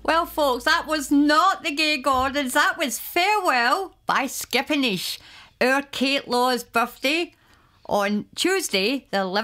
Well, folks, that was not the Gay Gordons. That was Farewell by Skippinnish. Our Kate Law's birthday on Tuesday, the 11th